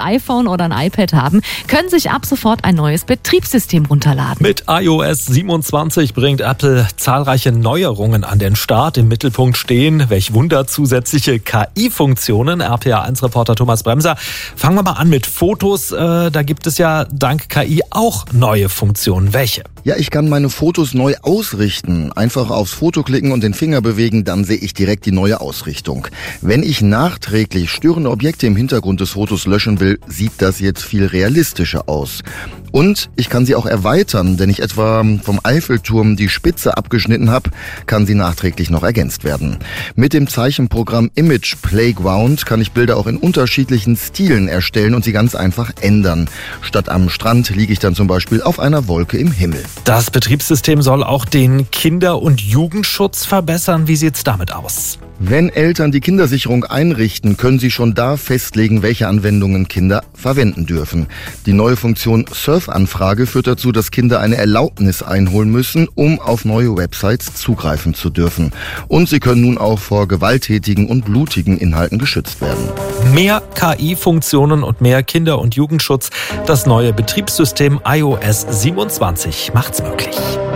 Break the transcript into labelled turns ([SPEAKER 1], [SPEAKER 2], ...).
[SPEAKER 1] iPhone oder ein iPad haben, können sich ab sofort ein neues Betriebssystem runterladen.
[SPEAKER 2] Mit iOS 27 bringt Apple zahlreiche Neuerungen an den Start. Im Mittelpunkt stehen, welch Wunder, zusätzliche KI-Funktionen. RPA1-Reporter Thomas Bremser. Fangen wir mal an mit Fotos. Da gibt es ja dank KI auch neue Funktionen. Welche?
[SPEAKER 3] Ja, ich kann meine Fotos neu ausrichten. Einfach aufs Foto klicken und den Finger bewegen, dann sehe ich direkt die neue Ausrichtung. Wenn ich nachträglich störende Objekte im Hintergrund des Fotos löschen will, sieht das jetzt viel realistischer aus. Und ich kann sie auch erweitern, wenn ich etwa vom Eiffelturm die Spitze abgeschnitten habe, kann sie nachträglich noch ergänzt werden. Mit dem Zeichenprogramm Image Playground kann ich Bilder auch in unterschiedlichen Stilen erstellen und sie ganz einfach ändern. Statt am Strand liege ich dann zum Beispiel auf einer Wolke im Himmel.
[SPEAKER 2] Das Betriebssystem soll auch den Kinder- und Jugendschutz verbessern. Wie sieht's damit aus?
[SPEAKER 3] Wenn Eltern die Kindersicherung einrichten, können sie schon da festlegen, welche Anwendungen Kinder verwenden dürfen. Die neue Funktion Surfanfrage führt dazu, dass Kinder eine Erlaubnis einholen müssen, um auf neue Websites zugreifen zu dürfen. Und sie können nun auch vor gewalttätigen und blutigen Inhalten geschützt werden.
[SPEAKER 2] Mehr KI-Funktionen und mehr Kinder- und Jugendschutz. Das neue Betriebssystem iOS 27 macht's möglich.